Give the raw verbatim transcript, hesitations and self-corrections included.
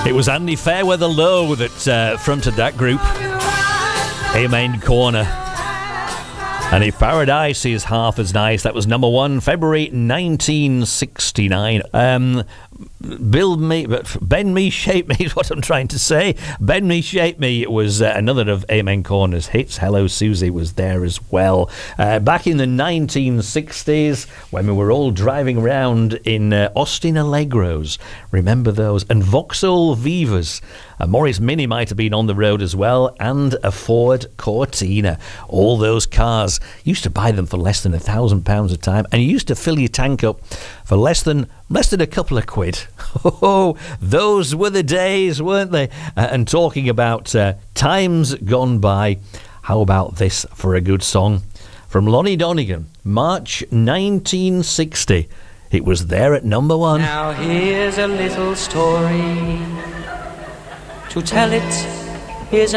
It was Andy Fairweather Low that uh, fronted that group. Amen Corner. And If Paradise Is Half As Nice, that was number one, February nineteen sixty-nine. Um, Build Me, Bend Me, Shape Me is what I'm trying to say. Bend Me, Shape Me was uh, another of Amen Corner's hits. Hello Susie was there as well. Uh, back in the nineteen sixties, when we were all driving around in uh, Austin Allegros. Remember those? And Vauxhall Vivas. A Morris Mini might have been on the road as well, and a Ford Cortina. All those cars, you used to buy them for less than a thousand pounds a time, and you used to fill your tank up for less than less than a couple of quid. Oh, those were the days, weren't they? Uh, and talking about uh, times gone by, how about this for a good song from Lonnie Donegan, March nineteen sixty. It was there at number one. Now here's a little story. To tell it is